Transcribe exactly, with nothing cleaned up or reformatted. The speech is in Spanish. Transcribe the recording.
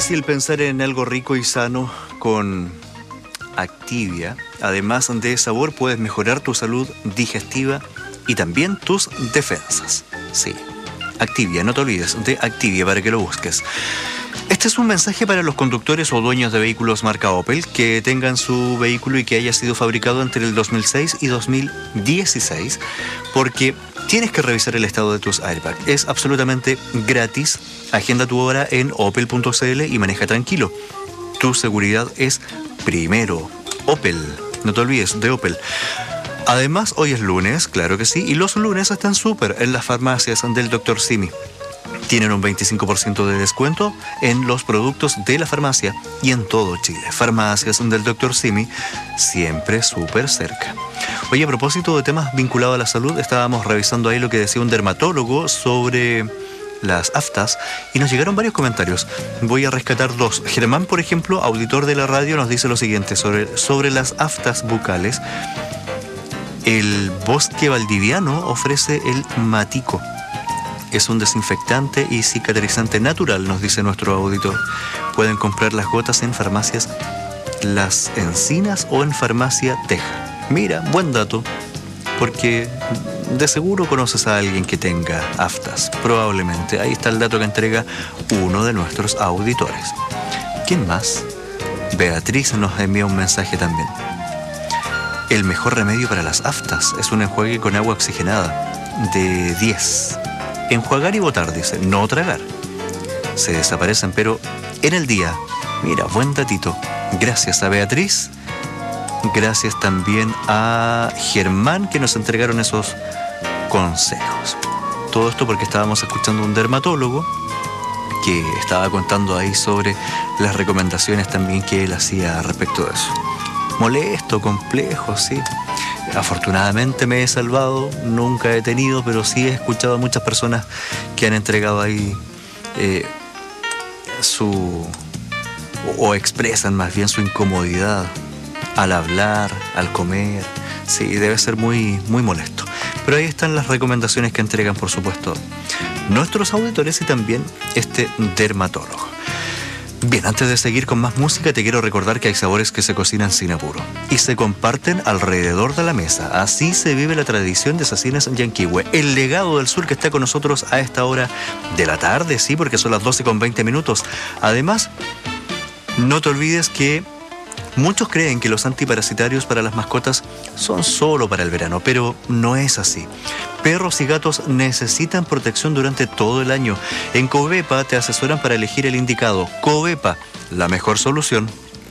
difícil pensar en algo rico y sano con Activia. Además de sabor, puedes mejorar tu salud digestiva y también tus defensas. Sí, Activia, no te olvides de Activia para que lo busques. Este es un mensaje para los conductores o dueños de vehículos marca Opel que tengan su vehículo y que haya sido fabricado entre el dos mil seis y dos mil dieciséis, porque tienes que revisar el estado de tus airbags. Es absolutamente gratis. Agenda tu hora en opel punto c l y maneja tranquilo. Tu seguridad es primero. Opel, no te olvides de Opel. Además, hoy es lunes, claro que sí, y los lunes están súper en las farmacias del doctor Simi. Tienen un veinticinco por ciento de descuento en los productos de la farmacia y en todo Chile. Farmacias del doctor Simi, siempre súper cerca. Oye, a propósito de temas vinculados a la salud, estábamos revisando ahí lo que decía un dermatólogo sobre las aftas y nos llegaron varios comentarios. Voy a rescatar dos. Germán, por ejemplo, auditor de la radio, nos dice lo siguiente sobre, sobre las aftas bucales. El Bosque Valdiviano ofrece el Matico. Es un desinfectante y cicatrizante natural, nos dice nuestro auditor. Pueden comprar las gotas en farmacias Las Encinas o en farmacia Teja. Mira, buen dato, porque de seguro conoces a alguien que tenga aftas, probablemente. Ahí está el dato que entrega uno de nuestros auditores. ¿Quién más? Beatriz nos envía un mensaje también. El mejor remedio para las aftas es un enjuague con agua oxigenada de diez. Enjuagar y botar, dice, no tragar. Se desaparecen, pero en el día. Mira, buen datito. Gracias a Beatriz. Gracias también a Germán, que nos entregaron esos consejos. Todo esto porque estábamos escuchando a un dermatólogo que estaba contando ahí sobre las recomendaciones también que él hacía respecto de eso. Molesto, complejo, sí. Afortunadamente me he salvado, nunca he tenido, pero sí he escuchado a muchas personas que han entregado ahí eh, su... o expresan más bien su incomodidad al hablar, al comer. Sí, debe ser muy, muy molesto. Pero ahí están las recomendaciones que entregan, por supuesto, nuestros auditores y también este dermatólogo. Bien, antes de seguir con más música, te quiero recordar que hay sabores que se cocinan sin apuro y se comparten alrededor de la mesa. Así se vive la tradición de Sacines Yanquihue, el legado del sur que está con nosotros a esta hora de la tarde, sí, porque son las doce con veinte minutos. Además, no te olvides que muchos creen que los antiparasitarios para las mascotas son solo para el verano, pero no es así. Perros y gatos necesitan protección durante todo el año. En Covepa te asesoran para elegir el indicado. Covepa, la mejor solución